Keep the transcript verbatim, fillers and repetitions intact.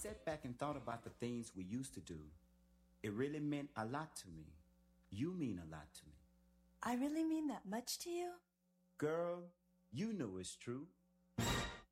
sat back and thought about the things we used to do. It really meant a lot to me. You mean a lot to me. I really mean that much to you? Girl, you know it's true.